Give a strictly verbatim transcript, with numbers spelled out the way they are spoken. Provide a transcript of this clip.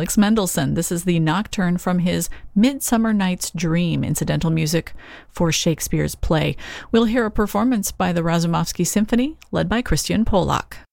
Felix Mendelssohn. This is the nocturne from his Midsummer Night's Dream, incidental music for Shakespeare's play. We'll hear a performance by the Razumovsky Symphony, led by Christian Polak.